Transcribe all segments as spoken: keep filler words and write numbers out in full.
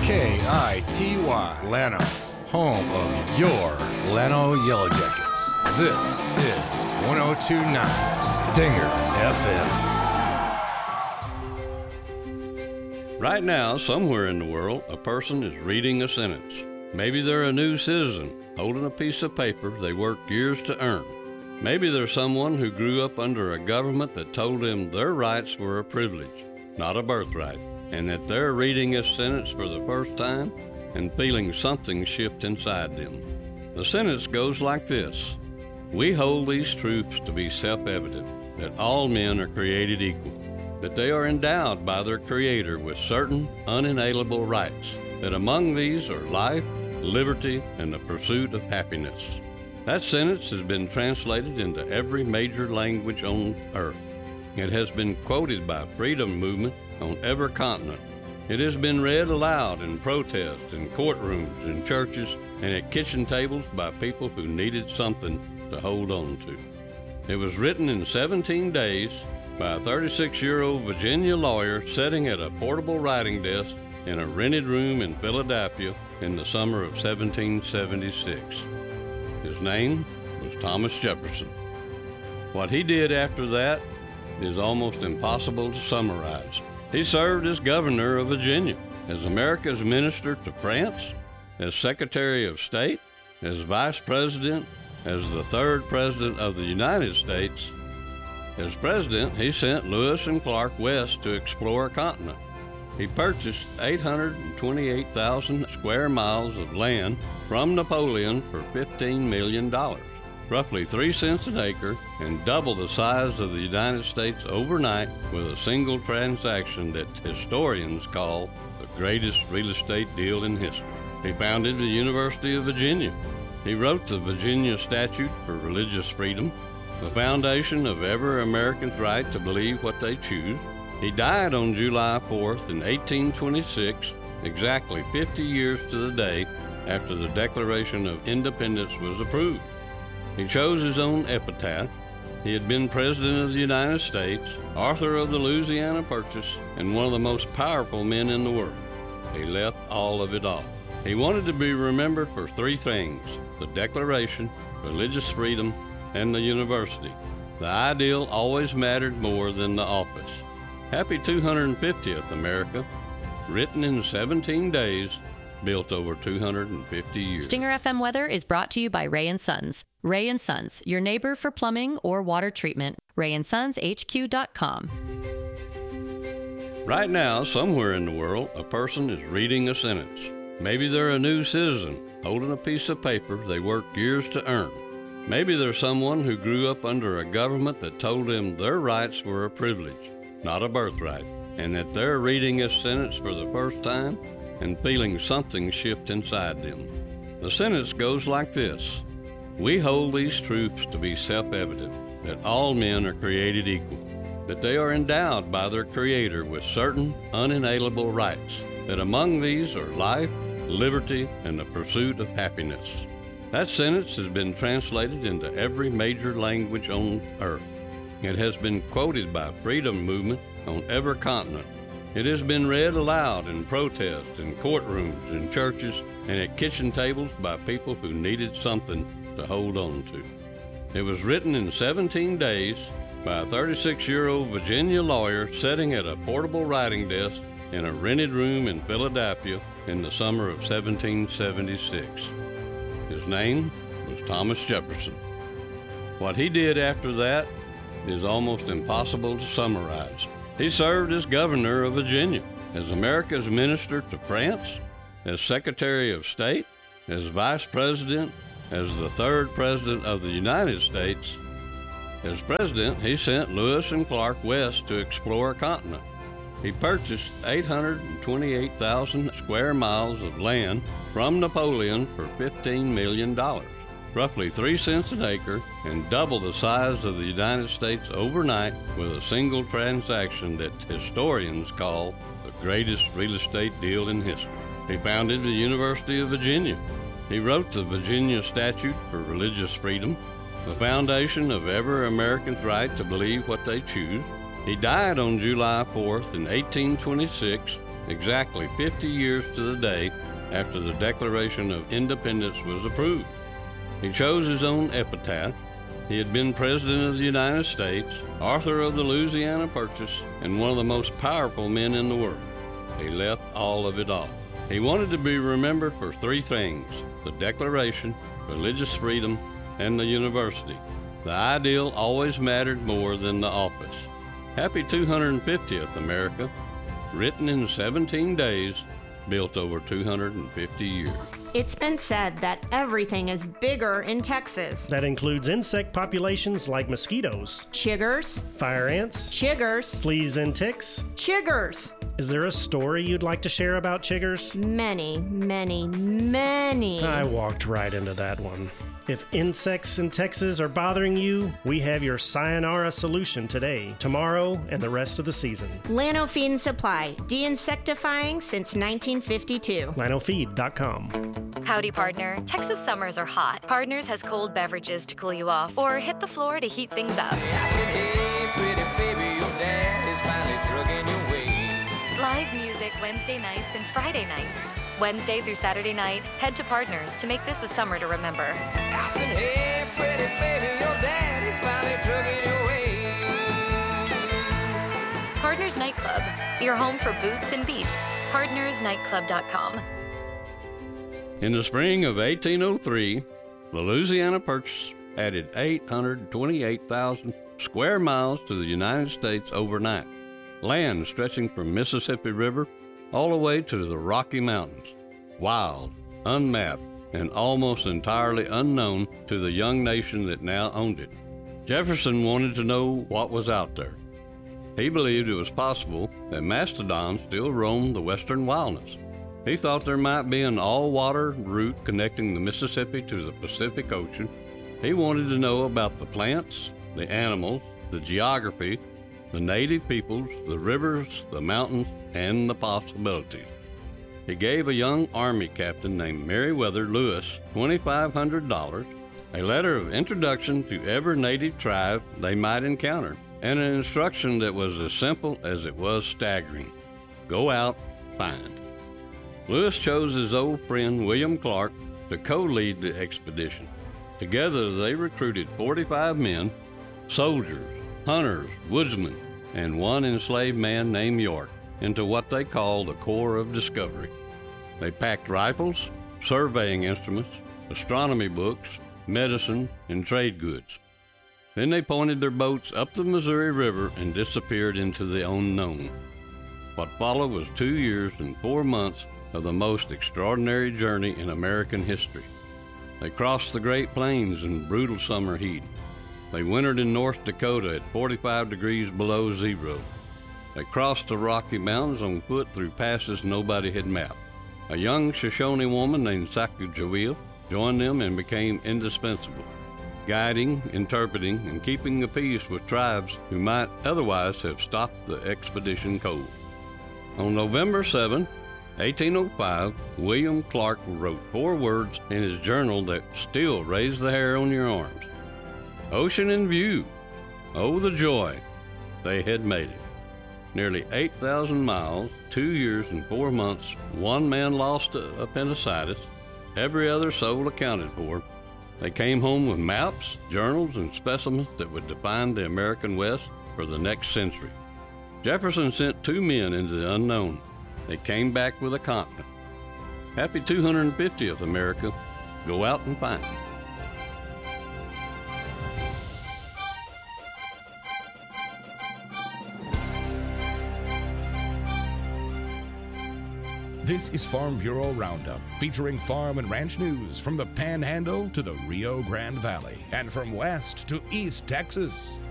K I T Y, Llano, home of your Llano Yellow Jackets. This is one oh two point nine Stinger F M. Right now, somewhere in the world, a person is reading a sentence. Maybe they're a new citizen holding a piece of paper they worked years to earn. Maybe they're someone who grew up under a government that told them their rights were a privilege, not a birthright, and that they're reading a sentence for the first time and feeling something shift inside them. The sentence goes like this: we hold these truths to be self-evident, that all men are created equal, that they are endowed by their Creator with certain unalienable rights, that among these are life, liberty, and the pursuit of happiness. That sentence has been translated into every major language on earth. It has been quoted by freedom movement on every continent. It has been read aloud in protests, in courtrooms, in churches, and at kitchen tables by people who needed something to hold on to. It was written in seventeen days by a thirty-six-year-old Virginia lawyer sitting at a portable writing desk in a rented room in Philadelphia in the summer of seventeen seventy-six. His name was Thomas Jefferson. What he did after that is almost impossible to summarize. He served as governor of Virginia, as America's minister to France, as Secretary of State, as Vice President, as the third President of the United States. As President, he sent Lewis and Clark west to explore a continent. He purchased eight hundred twenty-eight thousand square miles of land from Napoleon for fifteen million dollars, roughly three cents an acre, and double the size of the United States overnight with a single transaction that historians call the greatest real estate deal in history. He founded the University of Virginia. He wrote the Virginia Statute for Religious Freedom, the foundation of every American's right to believe what they choose. He died on July fourth in eighteen twenty-six, exactly fifty years to the day after the Declaration of Independence was approved. He chose his own epitaph. He had been President of the United States, author of the Louisiana Purchase, and one of the most powerful men in the world. He left all of it off. He wanted to be remembered for three things: the Declaration, religious freedom, and the university. The ideal always mattered more than the office. Happy two hundred fiftieth, America. Written in seventeen days, built over two hundred fifty years. Stinger F M weather is brought to you by Ray and Sons. Ray and Sons, your neighbor for plumbing or water treatment. ray and sons h q dot com. Right now, somewhere in the world, a person is reading a sentence. Maybe they're a new citizen holding a piece of paper they worked years to earn. Maybe they're someone who grew up under a government that told them their rights were a privilege, not a birthright, and that they're reading a sentence for the first time and feeling something shift inside them. The sentence goes like this: we hold these truths to be self-evident, that all men are created equal, that they are endowed by their Creator with certain unalienable rights, that among these are life, liberty, and the pursuit of happiness. That sentence has been translated into every major language on earth. It has been quoted by freedom movement on every continent. It has been read aloud in protests, in courtrooms, in churches, and at kitchen tables by people who needed something to hold on to. It was written in seventeen days by a thirty-six-year-old Virginia lawyer sitting at a portable writing desk in a rented room in Philadelphia in the summer of seventeen seventy-six. His name was Thomas Jefferson. What he did after that is almost impossible to summarize. He served as governor of Virginia, as America's minister to France, as Secretary of State, as Vice President, as the third President of the United States. As President, he sent Lewis and Clark west to explore a continent. He purchased eight hundred twenty-eight thousand square miles of land from Napoleon for fifteen million dollars, roughly three cents an acre, and double the size of the United States overnight with a single transaction that historians call the greatest real estate deal in history. He founded the University of Virginia. He wrote the Virginia Statute for Religious Freedom, the foundation of every American's right to believe what they choose. He died on July fourth in eighteen twenty-six, exactly fifty years to the day after the Declaration of Independence was approved. He chose his own epitaph. He had been President of the United States, author of the Louisiana Purchase, and one of the most powerful men in the world. He left all of it off. He wanted to be remembered for three things: the Declaration, religious freedom, and the university. The ideal always mattered more than the office. Happy two hundred fiftieth, America. Written in seventeen days, built over two hundred fifty years. It's been said that everything is bigger in Texas. That includes insect populations like mosquitoes, Chiggers, fire ants, chiggers, fleas and ticks. chiggers. Is there a story you'd like to share about chiggers? Many, many, many. I walked right into that one. If insects in Texas are bothering you, we have your sayonara solution today, tomorrow, and the rest of the season. Lano Feed and Supply, de-insectifying since nineteen fifty-two. lano feed dot com. Howdy, partner. Texas summers are hot. Partners has cold beverages to cool you off, or hit the floor to heat things up. I said, hey, pretty baby, your dad is finally trucking your way. Live music Wednesday nights and Friday nights. Wednesday through Saturday night, head to Partners to make this a summer to remember. I said, hey, pretty baby, your dad is finally trucking your way. Partners Nightclub, your home for boots and beats. partners nightclub dot com. In the spring of eighteen oh three, the Louisiana Purchase added eight hundred twenty-eight thousand square miles to the United States overnight, land stretching from Mississippi River all the way to the Rocky Mountains, wild, unmapped, and almost entirely unknown to the young nation that now owned it. Jefferson wanted to know what was out there. He believed it was possible that mastodons still roamed the western wilderness. He thought there might be an all-water route connecting the Mississippi to the Pacific Ocean. He wanted to know about the plants, the animals, the geography, the native peoples, the rivers, the mountains, and the possibilities. He gave a young Army captain named Meriwether Lewis twenty-five hundred dollars, a letter of introduction to every native tribe they might encounter, and an instruction that was as simple as it was staggering: go out, find. Lewis chose his old friend William Clark to co-lead the expedition. Together they recruited forty-five men, soldiers, hunters, woodsmen, and one enslaved man named York, into what they called the Corps of Discovery. They packed rifles, surveying instruments, astronomy books, medicine, and trade goods. Then they pointed their boats up the Missouri River and disappeared into the unknown. What followed was two years and four months of the most extraordinary journey in American history. They crossed the Great Plains in brutal summer heat. They wintered in North Dakota at forty-five degrees below zero. They crossed the Rocky Mountains on foot through passes nobody had mapped. A young Shoshone woman named Sacagawea joined them and became indispensable, guiding, interpreting, and keeping the peace with tribes who might otherwise have stopped the expedition cold. On November seventh, eighteen oh five, William Clark wrote four words in his journal that still raise the hair on your arms. Ocean in view. Oh, the joy. They had made it. Nearly eight thousand miles, two years and four months, one man lost appendicitis, every other soul accounted for. They came home with maps, journals, and specimens that would define the American West for the next century. Jefferson sent two men into the unknown. They came back with a continent. Happy two hundred fiftieth, America. Go out and find it. This is Farm Bureau Roundup, featuring farm and ranch news from the Panhandle to the Rio Grande Valley and from west to East Texas.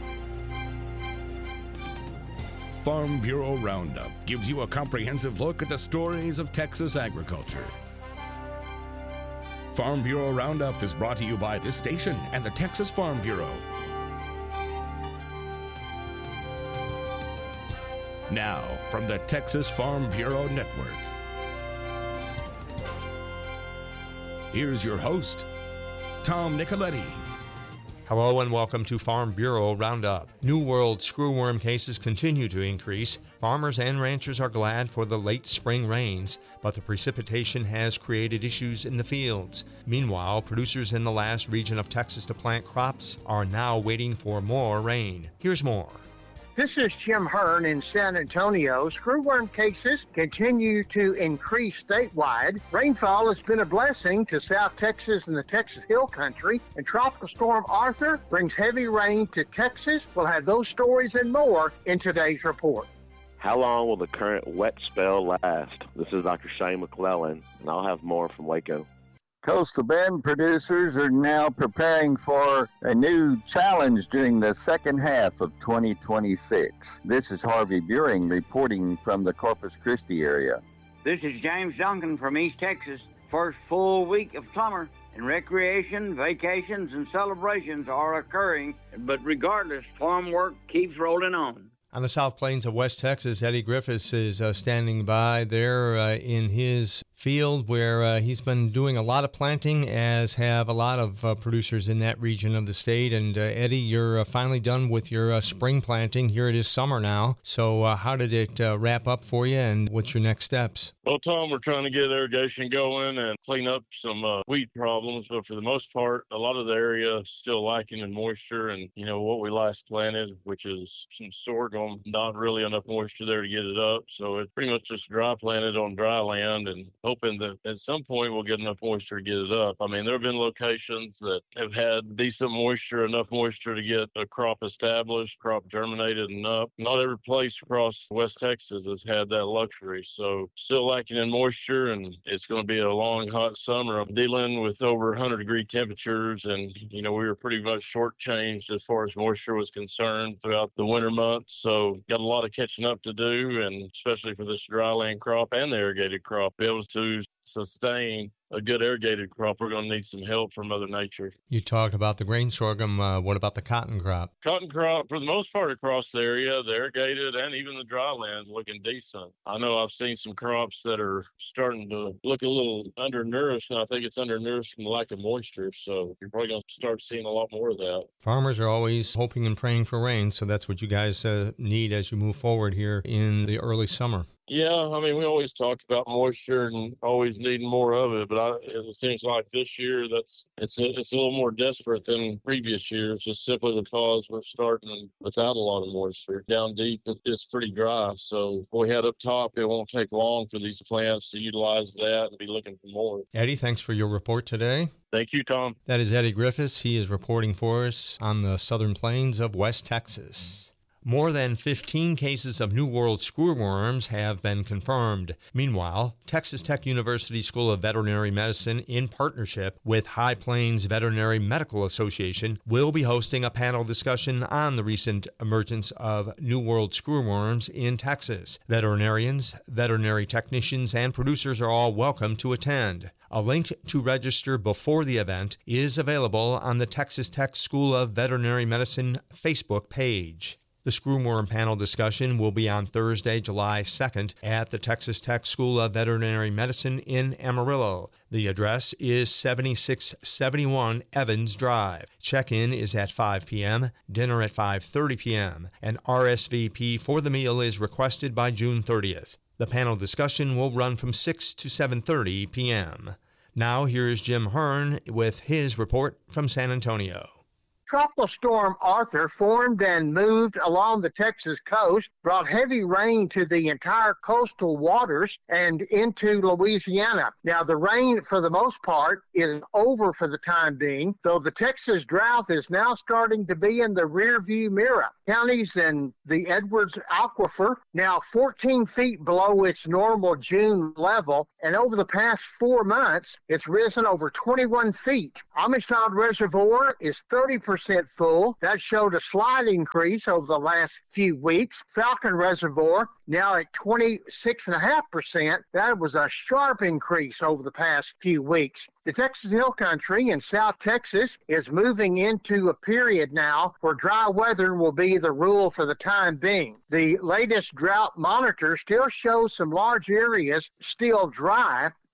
Farm Bureau Roundup gives you a comprehensive look at the stories of Texas agriculture. Farm Bureau Roundup is brought to you by this station and the Texas Farm Bureau. Now, from the Texas Farm Bureau Network, here's your host, Tom Nicoletti. Hello and welcome to Farm Bureau Roundup. New World screwworm cases continue to increase. Farmers and ranchers are glad for the late spring rains, but the precipitation has created issues in the fields. Meanwhile, producers in the last region of Texas to plant crops are now waiting for more rain. Here's more. This is Jim Hearn in San Antonio. Screwworm cases continue to increase statewide. Rainfall has been a blessing to South Texas and the Texas Hill Country, and Tropical Storm Arthur brings heavy rain to Texas. We'll have those stories and more in today's report. How long will the current wet spell last? This is Doctor Shane McClellan, and I'll have more from Waco. Coastal Bend producers are now preparing for a new challenge during the second half of twenty twenty-six. This is Harvey Buring reporting from the Corpus Christi area. This is James Duncan from East Texas. First full week of summer, and recreation, vacations, and celebrations are occurring. But regardless, farm work keeps rolling on. On the South Plains of West Texas, Eddie Griffiths is uh, standing by there uh, in his field where uh, he's been doing a lot of planting, as have a lot of uh, producers in that region of the state. And uh, Eddie, you're uh, finally done with your uh, spring planting. Here it is summer now. So uh, how did it uh, wrap up for you, and what's your next steps? Well, Tom, we're trying to get irrigation going and clean up some uh, weed problems, but for the most part, a lot of the area is still lacking in moisture. And, you know, what we last planted, which is some sorghum, not really enough moisture there to get it up. So it's pretty much just dry planted on dry land, and hoping that at some point we'll get enough moisture to get it up. I mean, there have been locations that have had decent moisture, enough moisture to get a crop established, crop germinated and up. Not every place across West Texas has had that luxury. So still lacking in moisture, and it's going to be a long, hot summer. I'm dealing with over one hundred degree temperatures, and, you know, we were pretty much shortchanged as far as moisture was concerned throughout the winter months. So got a lot of catching up to do, and especially for this dryland crop and the irrigated crop, be able to sustain a good irrigated crop, we're going to need some help from Mother Nature. You talked about the grain sorghum. Uh, what about the cotton crop? Cotton crop, for the most part across the area, the irrigated and even the dry land looking decent. I know I've seen some crops that are starting to look a little undernourished, and I think it's undernourished from the lack of moisture, so you're probably going to start seeing a lot more of that. Farmers are always hoping and praying for rain, so that's what you guys uh, need as you move forward here in the early summer. Yeah, I mean, we always talk about moisture and always needing more of it, but I, it seems like this year that's it's a, it's a little more desperate than previous years, just simply because we're starting without a lot of moisture. Down deep, it's pretty dry, so if we head up top, it won't take long for these plants to utilize that and be looking for more. Eddie, thanks for your report today. Thank you, Tom. That is Eddie Griffiths. He is reporting for us on the southern plains of West Texas. More than fifteen cases of New World screwworms have been confirmed. Meanwhile, Texas Tech University School of Veterinary Medicine, in partnership with High Plains Veterinary Medical Association, will be hosting a panel discussion on the recent emergence of New World screwworms in Texas. Veterinarians, veterinary technicians, and producers are all welcome to attend. A link to register before the event is available on the Texas Tech School of Veterinary Medicine Facebook page. The screwworm panel discussion will be on Thursday, July second at the Texas Tech School of Veterinary Medicine in Amarillo. The address is seventy-six seventy-one Evans Drive. Check-in is at five p.m., dinner at five thirty p.m., and R S V P for the meal is requested by June thirtieth. The panel discussion will run from six to seven thirty p.m. Now here's Jim Hearn with his report from San Antonio. Tropical Storm Arthur formed and moved along the Texas coast, brought heavy rain to the entire coastal waters and into Louisiana. Now, the rain, for the most part, is over for the time being, though the Texas drought is now starting to be in the rearview mirror. Counties in the Edwards Aquifer now fourteen feet below its normal June level, and over the past four months, it's risen over twenty-one feet. Amistad Reservoir is thirty percent full. That showed a slight increase over the last few weeks. Falcon Reservoir now at twenty-six point five percent. That was a sharp increase over the past few weeks. The Texas Hill Country in South Texas is moving into a period now where dry weather will be the rule for the time being. The latest drought monitor still shows some large areas still dry,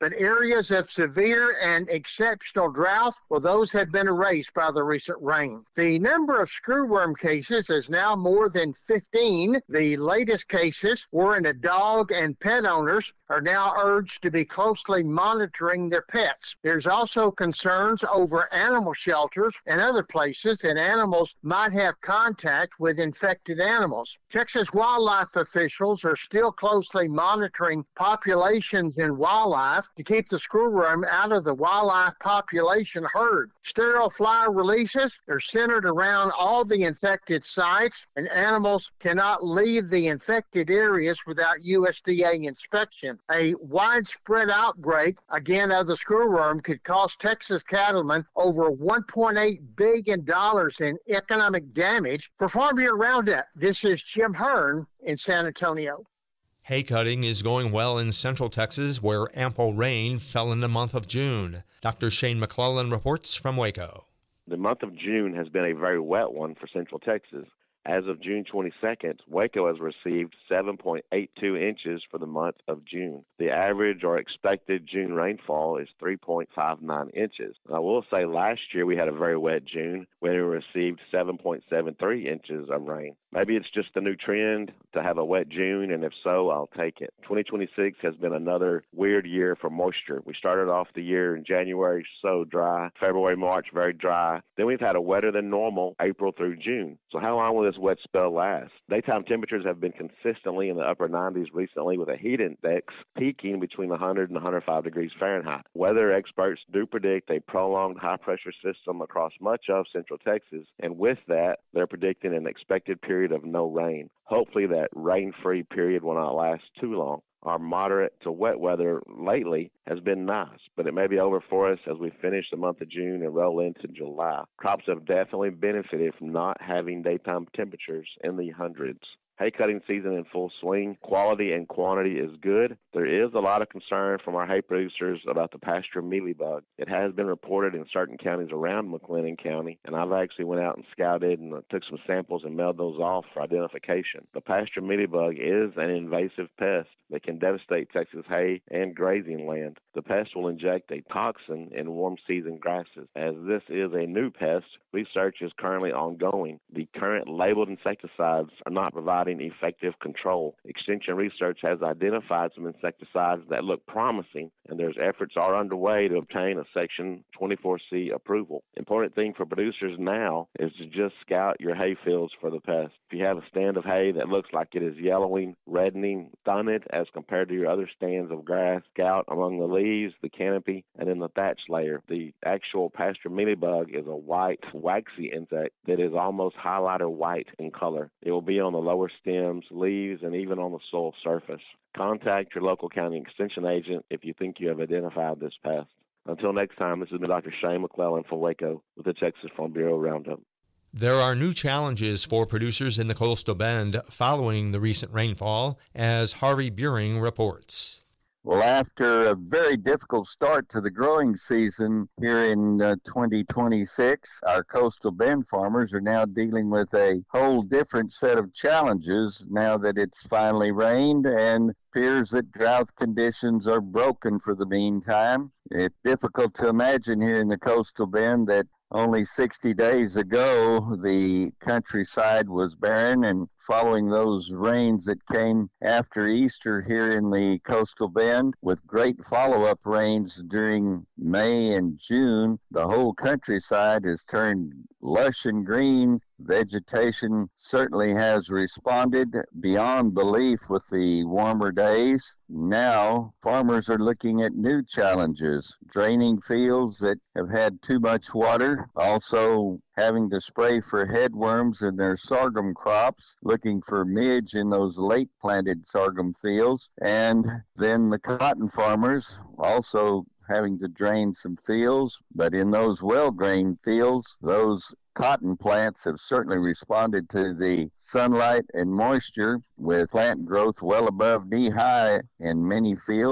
But areas of severe and exceptional drought, well, those have been erased by the recent rain. The number of screwworm cases is now more than fifteen. The latest cases were in a dog, and pet owners are now urged to be closely monitoring their pets. There's also concerns over animal shelters and other places that animals might have contact with infected animals. Texas wildlife officials are still closely monitoring populations in wildlife to keep the screwworm out of the wildlife population herd. Sterile fly releases are centered around all the infected sites, and animals cannot leave the infected areas without U S D A inspection. A widespread outbreak, again, of the screwworm could cost Texas cattlemen over one point eight billion dollars in economic damage. For Farm Bureau Roundup, this is Jim Hearn in San Antonio. Hay cutting is going well in central Texas, where ample rain fell in the month of June. Doctor Shane McClellan reports from Waco. The month of June has been a very wet one for central Texas. As of June twenty-second, Waco has received seven point eight two inches for the month of June. The average or expected June rainfall is three point five nine inches. I will say last year we had a very wet June when we received seven point seven three inches of rain. Maybe it's just a new trend to have a wet June, and if so, I'll take it. twenty twenty-six has been another weird year for moisture. We started off the year in January so dry, February, March very dry. Then we've had a wetter than normal April through June. So how long will this wet spell last? Daytime temperatures have been consistently in the upper nineties recently, with a heat index peaking between one hundred and one hundred five degrees Fahrenheit. Weather experts do predict a prolonged high-pressure system across much of central Texas, and with that, they're predicting an expected period of no rain. Hopefully that rain-free period will not last too long. Our moderate to wet weather lately has been nice, but it may be over for us as we finish the month of June and roll into July. Crops have definitely benefited from not having daytime temperatures in the hundreds. Hay cutting season in full swing. Quality and quantity is good. There is a lot of concern from our hay producers about the pasture mealybug. It has been reported in certain counties around McLennan County, and I've actually went out and scouted and took some samples and mailed those off for identification. The pasture mealybug is an invasive pest that can devastate Texas hay and grazing land. The pest will inject a toxin in warm season grasses. As this is a new pest, research is currently ongoing. The current labeled insecticides are not providing effective control. Extension research has identified some insecticides that look promising, and there's efforts are underway to obtain a Section twenty-four C approval. Important thing for producers now is to just scout your hay fields for the pest. If you have a stand of hay that looks like it is yellowing, reddening, stun it as compared to your other stands of grass, scout among the leaves, the canopy, and in the thatch layer. The actual pasture mealybug is a white, waxy insect that is almost highlighter white in color. It will be on the lower stems, leaves, and even on the soil surface. Contact your local county extension agent if you think you have identified this pest. Until next time, this has been Doctor Shane McClellan from Waco with the Texas Farm Bureau Roundup. There are new challenges for producers in the Coastal Bend following the recent rainfall, as Harvey Buring reports. Well, after a very difficult start to the growing season here in uh, twenty twenty-six, our Coastal Bend farmers are now dealing with a whole different set of challenges now that it's finally rained and appears that drought conditions are broken for the meantime. It's difficult to imagine here in the Coastal Bend that only sixty days ago, the countryside was barren, and following those rains that came after Easter here in the Coastal Bend, with great follow-up rains during May and June, the whole countryside has turned lush and green. Vegetation certainly has responded beyond belief with the warmer days. Now, farmers are looking at new challenges, draining fields that have had too much water, also having to spray for headworms in their sorghum crops, looking for midge in those late planted sorghum fields, and then the cotton farmers also having to drain some fields, but in those well-drained fields, those cotton plants have certainly responded to the sunlight and moisture with plant growth well above knee-high in many fields.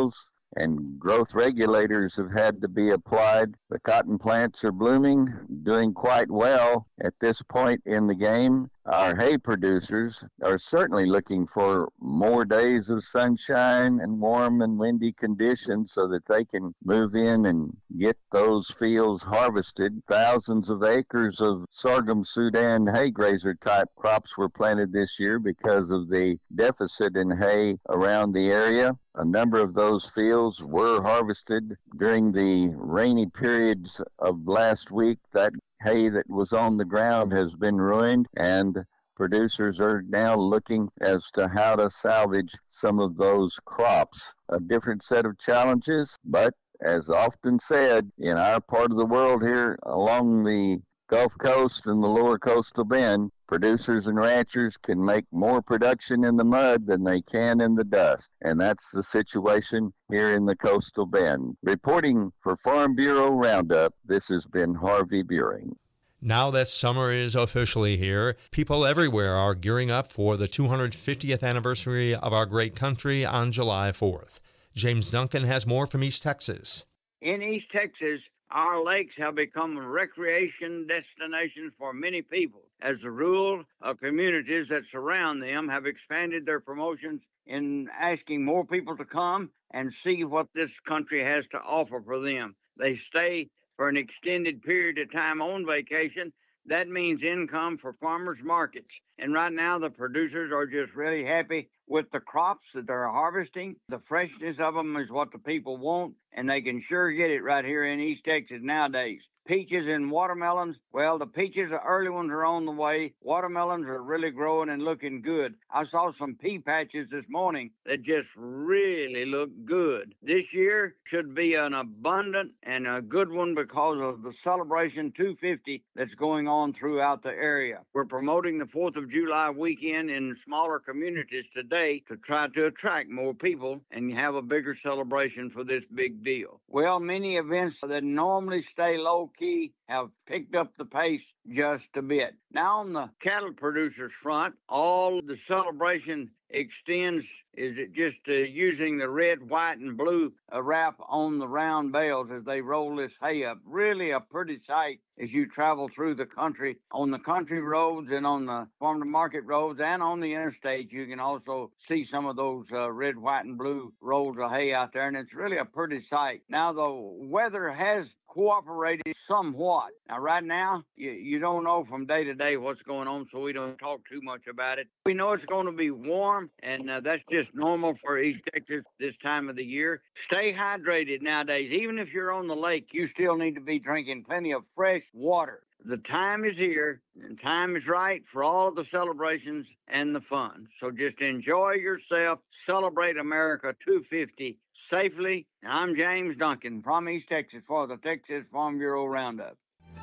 and growth regulators have had to be applied. The cotton plants are blooming, doing quite well at this point in the game. Our hay producers are certainly looking for more days of sunshine and warm and windy conditions so that they can move in and get those fields harvested. Thousands of acres of sorghum Sudan hay grazer type crops were planted this year because of the deficit in hay around the area. A number of those fields were harvested during the rainy periods of last week. That hay that was on the ground has been ruined, and producers are now looking as to how to salvage some of those crops. A different set of challenges, but as often said, in our part of the world here along the Gulf Coast and the lower coastal bend, producers and ranchers can make more production in the mud than they can in the dust. And that's the situation here in the coastal bend. Reporting for Farm Bureau Roundup, this has been Harvey Buring. Now that summer is officially here, people everywhere are gearing up for the two hundred fiftieth anniversary of our great country on July fourth. James Duncan has more from East Texas. In East Texas, our lakes have become recreation destinations for many people, as the rural uh, communities that surround them have expanded their promotions in asking more people to come and see what this country has to offer for them. They stay for an extended period of time on vacation. That means income for farmers markets. And right now, the producers are just really happy with the crops that they're harvesting. The freshness of them is what the people want, and they can sure get it right here in East Texas nowadays. Peaches and watermelons, well, the peaches, the early ones are on the way. Watermelons are really growing and looking good. I saw some pea patches this morning that just really look good. This year should be an abundant and a good one because of the Celebration two fifty that's going on throughout the area. We're promoting the fourth of July weekend in smaller communities today to try to attract more people and have a bigger celebration for this big deal. Well, many events that normally stay low key have picked up the pace just a bit. Now on the cattle producers front, all the celebration extends is it just uh, using the red, white, and blue uh, wrap on the round bales as they roll this hay up. Really a pretty sight as you travel through the country on the country roads and on the farm to market roads and on the interstate. You can also see some of those uh, red, white, and blue rolls of hay out there, and it's really a pretty sight. Now the weather has cooperated somewhat. Now, right now, you, you don't know from day to day what's going on, so we don't talk too much about it. We know it's going to be warm, and uh, that's just normal for East Texas this time of the year. Stay hydrated nowadays. Even if you're on the lake, you still need to be drinking plenty of fresh water. The time is here, and time is right for all of the celebrations and the fun. So just enjoy yourself. Celebrate America two fifty safely. And I'm James Duncan from East Texas for the Texas Farm Bureau Roundup.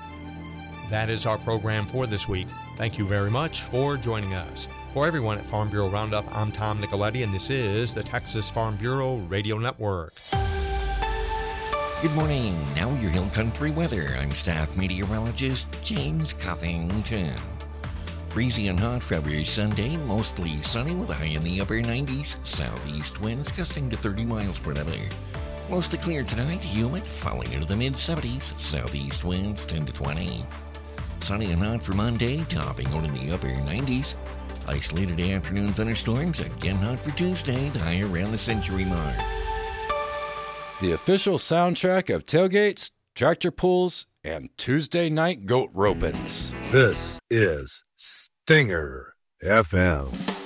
That is our program for this week. Thank you very much for joining us. For everyone at Farm Bureau Roundup, I'm Tom Nicoletti, and this is the Texas Farm Bureau Radio Network. Good morning. Now your Hill Country weather. I'm staff meteorologist James Covington. Breezy and hot February Sunday, mostly sunny with a high in the upper nineties. Southeast winds gusting to thirty miles per hour. Mostly clear tonight, humid, falling into the mid-seventies. Southeast winds ten to twenty. Sunny and hot for Monday, topping out in the upper nineties. Isolated afternoon thunderstorms, again hot for Tuesday, the high around the century mark. The official soundtrack of tailgates, tractor pulls, and Tuesday night goat ropings. This is Stinger F M.